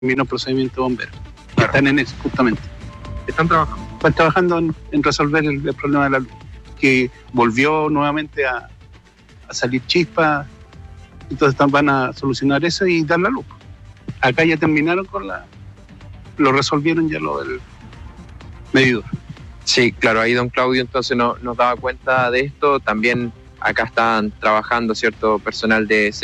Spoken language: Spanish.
terminó el procedimiento de bomberos. Están en eso, justamente. ¿Están trabajando? Están trabajando en resolver el problema de la luz, que volvió nuevamente a salir chispa. Entonces van a solucionar eso y dar la luz. Acá ya terminaron lo resolvieron ya lo del medidor. Sí, claro, ahí don Claudio entonces nos daba cuenta de esto. También acá están trabajando cierto personal de